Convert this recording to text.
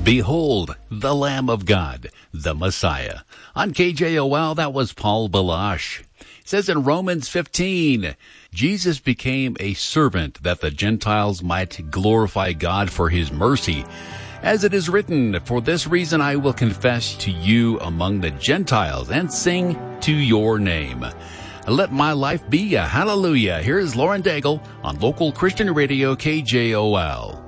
Behold, the Lamb of God, the Messiah. On KJOL, that was Paul Balash. It says in Romans 15, Jesus became a servant that the Gentiles might glorify God for his mercy. As it is written, for this reason I will confess to you among the Gentiles and sing to your name. Let my life be a hallelujah. Here is Lauren Daigle on Local Christian Radio KJOL.